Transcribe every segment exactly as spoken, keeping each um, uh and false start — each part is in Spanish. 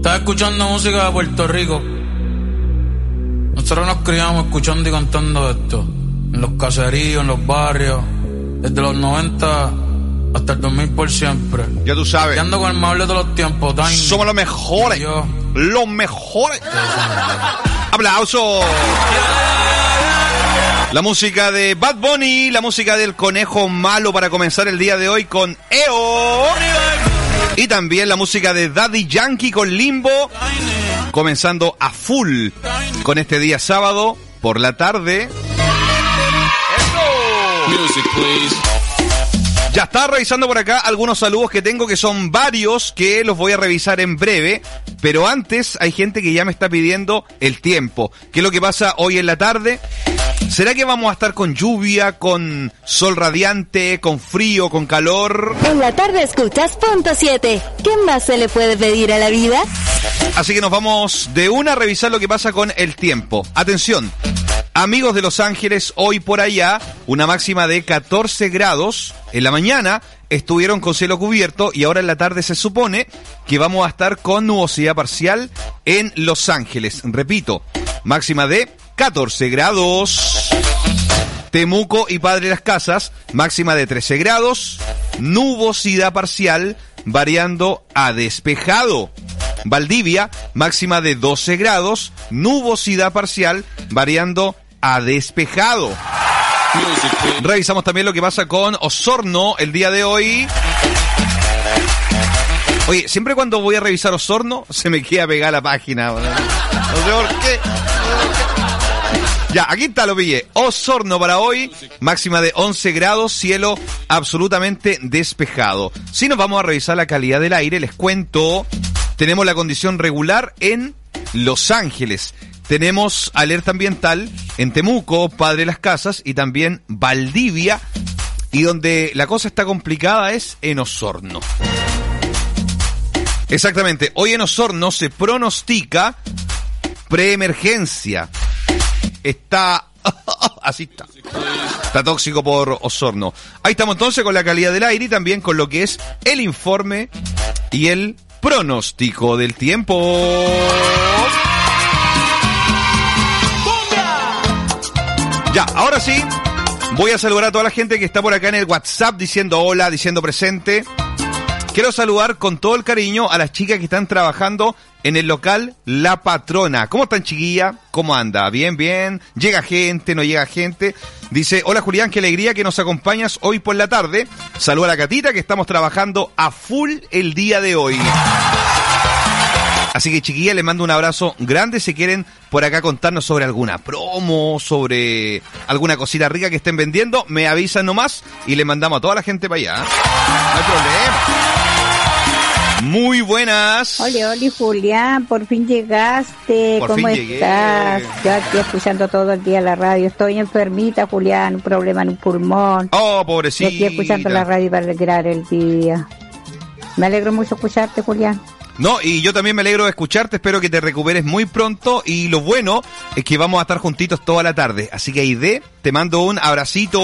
Estás escuchando música de Puerto Rico. Nosotros nos criamos escuchando y cantando esto. En los caseríos, en los barrios. Desde los noventa hasta el dos mil por siempre. Ya tú sabes. Y ando con el mejor de todos los tiempos, Tiny. Somos los mejores. Yo. Los mejores. ¡Aplausos! La música de Bad Bunny, la música del Conejo Malo para comenzar el día de hoy con E O. Y también la música de Daddy Yankee con Limbo, comenzando a full con este día sábado por la tarde. ¡Eso! Music, please. Ya está revisando por acá algunos saludos que tengo, que son varios, que los voy a revisar en breve. Pero antes hay gente que ya me está pidiendo el tiempo. ¿Qué es lo que pasa hoy en la tarde? ¿Será que vamos a estar con lluvia, con sol radiante, con frío, con calor? En la tarde escuchas punto siete. ¿Qué más se le puede pedir a la vida? Así que nos vamos de una a revisar lo que pasa con el tiempo. Atención, amigos de Los Ángeles, hoy por allá, una máxima de catorce grados. En la mañana estuvieron con cielo cubierto y ahora en la tarde se supone que vamos a estar con nubosidad parcial en Los Ángeles. Repito, máxima de catorce grados. Temuco y Padre Las Casas, máxima de trece grados. Nubosidad parcial variando a despejado. Valdivia, máxima de doce grados. Nubosidad parcial variando a despejado. Revisamos también lo que pasa con Osorno el día de hoy. Oye, siempre cuando voy a revisar Osorno se me queda pegada la página. No sé por qué. Ya, aquí está, lo pillé. Osorno para hoy, máxima de once grados, cielo absolutamente despejado. Si nos vamos a revisar la calidad del aire, les cuento, tenemos la condición regular en Los Ángeles. Tenemos alerta ambiental en Temuco, Padre Las Casas y también Valdivia. Y donde la cosa está complicada es en Osorno. Exactamente, hoy en Osorno se pronostica preemergencia. Está... así está. Está tóxico por Osorno. Ahí estamos entonces con la calidad del aire y también con lo que es el informe y el pronóstico del tiempo. Ya, ahora sí, voy a saludar a toda la gente que está por acá en el WhatsApp diciendo hola, diciendo presente. Quiero saludar con todo el cariño a las chicas que están trabajando en el local La Patrona. ¿Cómo están, chiquilla? ¿Cómo anda? Bien, bien. ¿Llega gente? ¿No llega gente? Dice, hola Julián, qué alegría que nos acompañas hoy por la tarde. Saluda a la Catita, que estamos trabajando a full el día de hoy. Así que, chiquilla, les mando un abrazo grande. Si quieren por acá contarnos sobre alguna promo, sobre alguna cosita rica que estén vendiendo, me avisan nomás y le mandamos a toda la gente para allá. No hay problema. Muy buenas. Hola, hola, Julián, por fin llegaste. Por ¿Cómo fin llegué. estás? Yo aquí escuchando todo el día la radio. Estoy enfermita, Julián, un problema en un pulmón. Oh, pobrecita. Yo aquí escuchando la radio para alegrar el día. Me alegro mucho escucharte, Julián. No, y yo también me alegro de escucharte, espero que te recuperes muy pronto y lo bueno es que vamos a estar juntitos toda la tarde. Así que Aide, te mando un abracito.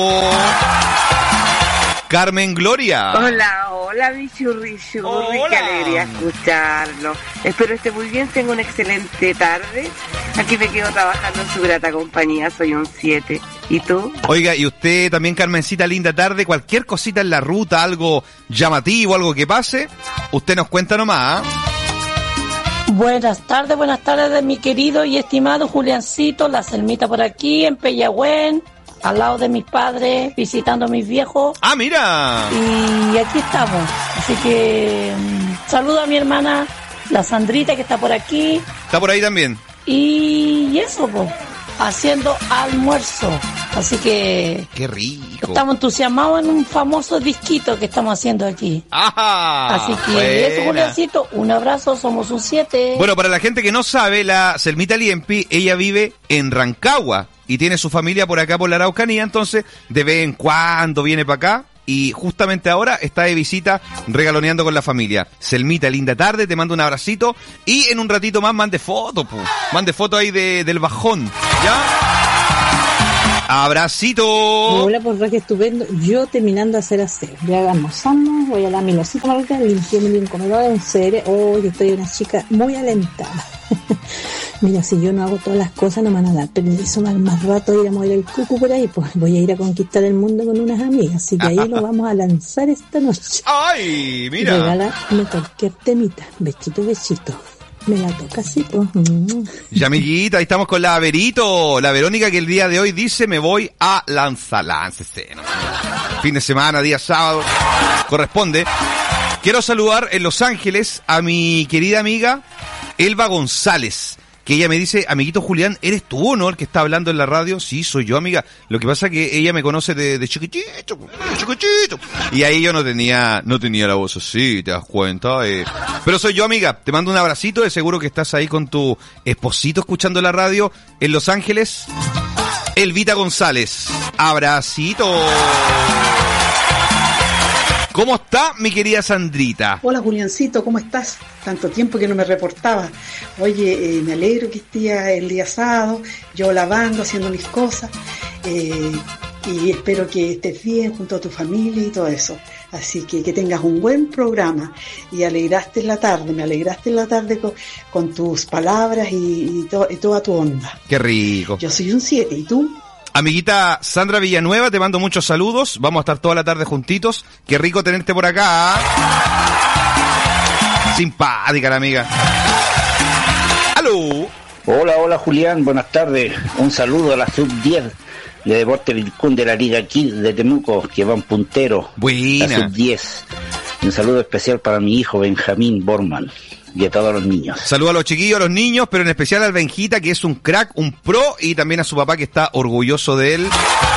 Carmen Gloria. Hola, hola, mi churri churri, Hola. qué alegría escucharlo. Espero esté muy bien, tengo una excelente tarde. Aquí me quedo trabajando en su grata compañía, soy un siete. ¿Y tú? Oiga, y usted también, Carmencita, linda tarde. Cualquier cosita en la ruta, algo llamativo, algo que pase, usted nos cuenta nomás. ¿eh? Buenas tardes, buenas tardes, mi querido y estimado Juliancito, la Selmita por aquí, en Peyagüén, al lado de mis padres, visitando a mis viejos. ¡Ah, mira! Y aquí estamos. Así que um, saludo a mi hermana, la Sandrita, que está por aquí. Está por ahí también. Y eso, pues, haciendo almuerzo. Así que... ¡Qué rico! Estamos entusiasmados en un famoso disquito que estamos haciendo aquí. ¡Ajá! Así que Buena. eso, Juliancito, un abrazo, somos un siete. Bueno, para la gente que no sabe, la Selmita Liempi, ella vive en Rancagua y tiene su familia por acá por la Araucanía, entonces de vez en cuando viene para acá y justamente ahora está de visita regaloneando con la familia. Selmita, linda tarde, te mando un abracito y en un ratito más mande foto, pu. Mande foto ahí de, del bajón, ¿ya? Abracito. Hola, por que estupendo. Yo terminando de hacer aseo. Ya almorzamos, voy a dar mi losita marca, limpié mi comedor, un cere. Oh, yo estoy una chica muy alentada. Mira, si yo no hago todas las cosas, no me van a dar permiso más, más rato de ir a mover el cucu por ahí, pues voy a ir a conquistar el mundo con unas amigas, así que ahí lo vamos a lanzar esta noche. ¡Ay, mira! Regálame cualquier temita, besito, besito. Me la toca así, pues. Ya, amiguita, ahí estamos con la Verito, la Verónica, que el día de hoy dice, me voy a lanzar, láncese, ¿no? Fin de semana, día sábado, corresponde. Quiero saludar en Los Ángeles a mi querida amiga Elba González, que ella me dice, amiguito Julián, ¿eres tú o no el que está hablando en la radio? Sí, soy yo, amiga. Lo que pasa es que ella me conoce de, de chiquitito, de chiquitito. Y ahí yo no tenía, no tenía la voz así, ¿te das cuenta? Eh, pero soy yo, amiga. Te mando un abracito, de seguro que estás ahí con tu esposito escuchando la radio en Los Ángeles. Elvita González. Abracito. ¿Cómo está mi querida Sandrita? Hola Juliancito, ¿cómo estás? Tanto tiempo que no me reportaba. Oye, eh, me alegro que esté el día sábado, yo lavando, haciendo mis cosas, eh, y espero que estés bien junto a tu familia y todo eso. Así que que tengas un buen programa y alegraste en la tarde, me alegraste en la tarde con, con tus palabras y, y, to, y toda tu onda. Qué rico. Yo soy un siete, ¿y tú? Amiguita Sandra Villanueva, te mando muchos saludos. Vamos a estar toda la tarde juntitos. Qué rico tenerte por acá. Simpática la amiga. ¡Aló! Hola, hola Julián, buenas tardes. Un saludo a la sub diez de Deporte Vilcún de la Liga Kids de Temuco, que van punteros. Buena. La sub diez. Un saludo especial para mi hijo Benjamín Borman y a todos los niños. Saludos a los chiquillos, a los niños, pero en especial al Benjita, que es un crack, un pro, y también a su papá, que está orgulloso de él.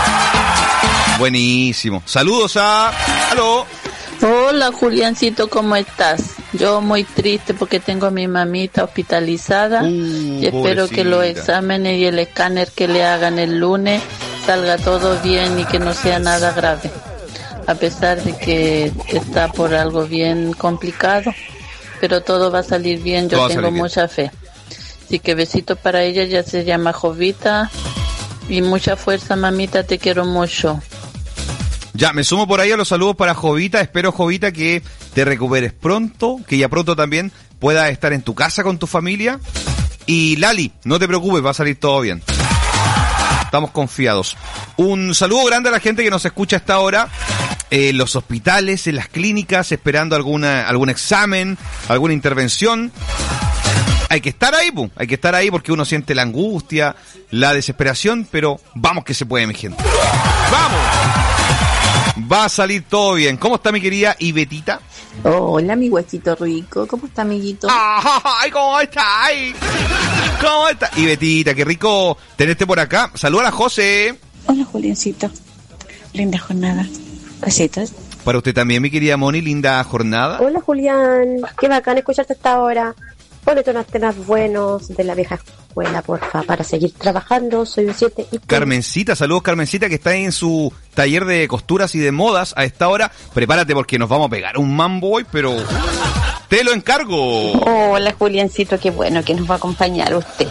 Buenísimo. Saludos a... ¡Aló! Hola Juliancito, ¿cómo estás? Yo muy triste porque tengo a mi mamita hospitalizada uh, y espero pobrecita. Que los exámenes y el escáner que le hagan el lunes salga todo bien y que no sea nada grave, a pesar de que está por algo bien complicado, pero todo va a salir bien, yo tengo mucha fe. Así que besitos para ella, ya se llama Jovita, y mucha fuerza, mamita, te quiero mucho. Ya, me sumo por ahí a los saludos para Jovita. Espero, Jovita, que te recuperes pronto, que ya pronto también puedas estar en tu casa con tu familia. Y Lali, no te preocupes, va a salir todo bien. Estamos confiados. Un saludo grande a la gente que nos escucha a esta hora, en los hospitales, en las clínicas, esperando alguna algún examen, alguna intervención. Hay que estar ahí, pu. Hay que estar ahí porque uno siente la angustia, la desesperación, pero vamos que se puede, mi gente. ¡Vamos! Va a salir todo bien. ¿Cómo está mi querida Ibetita? Hola, mi huesito rico. ¿Cómo está, amiguito? ¡Ay, cómo está! ¿Cómo está? Ibetita, qué rico tenerte por acá. Saluda a José. Hola, Juliancito. Linda jornada. Besitos. Para usted también, mi querida Moni, linda jornada. Hola, Julián. Qué bacán escucharte hasta ahora. Ponete unos temas buenos de la vieja escuela, porfa, para seguir trabajando. Soy un siete. Y Carmencita, saludos Carmencita, que está en su taller de costuras y de modas a esta hora. Prepárate porque nos vamos a pegar un mambo hoy, pero te lo encargo. Hola, Juliancito, qué bueno que nos va a acompañar usted.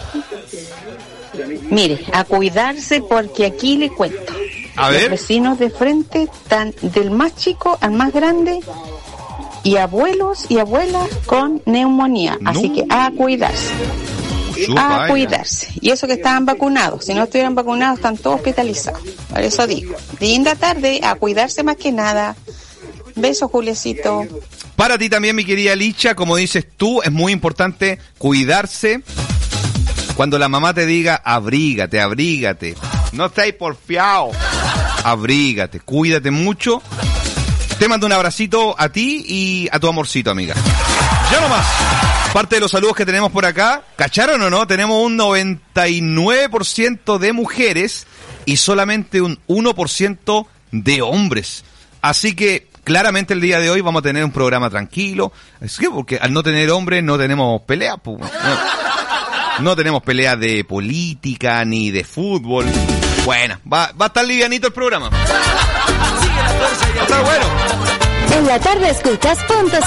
Mire, a cuidarse porque aquí le cuento. A ver. Los vecinos de frente están del más chico al más grande, y abuelos y abuelas con neumonía, no. Así que a cuidarse, a cuidarse. Y eso que estaban vacunados, si no estuvieran vacunados están todos hospitalizados. Por eso digo, linda tarde, a cuidarse más que nada. Besos, Juliecito. Para ti también, mi querida Licha, como dices tú, es muy importante cuidarse. Cuando la mamá te diga, abrígate, abrígate, no estáis porfiado, abrígate, cuídate mucho. Te mando un abracito a ti y a tu amorcito, amiga. Ya nomás. Parte de los saludos que tenemos por acá. ¿Cacharon o no? Tenemos un noventa y nueve por ciento de mujeres y solamente un uno por ciento de hombres. Así que claramente el día de hoy vamos a tener un programa tranquilo. Es que porque al no tener hombres no tenemos pelea. No, no tenemos pelea de política ni de fútbol. Bueno, va, va a estar livianito el programa. Va a estar bueno. En la tarde escuchas punto